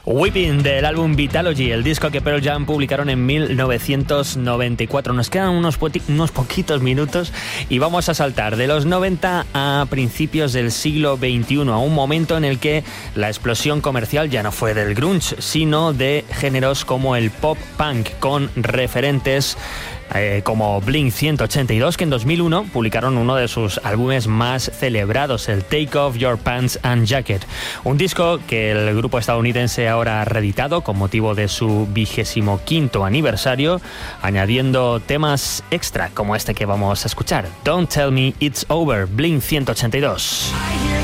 Weeping, del álbum Vitalogy, el disco que Pearl Jam publicaron en 1994. Nos quedan unos poquitos minutos y vamos a saltar de los 90 a principios del siglo XXI, a un momento en el que la explosión comercial ya no fue del grunge, sino de géneros como el pop-punk, con referentes como Blink-182, que en 2001 publicaron uno de sus álbumes más celebrados, el Take Off Your Pants and Jacket, un disco que el grupo estadounidense ahora ha reeditado con motivo de su 25º aniversario, añadiendo temas extra como este que vamos a escuchar, Don't Tell Me It's Over, Blink-182.